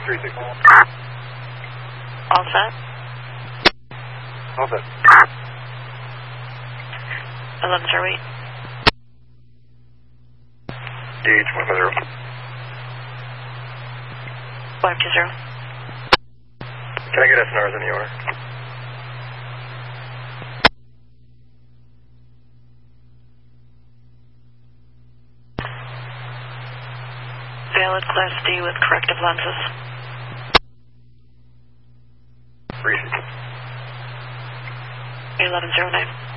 360. All set? All set. 1108. DH 150. 520. Can I get SNRs in the order? Valid Class D with corrective lenses. 360. 1109.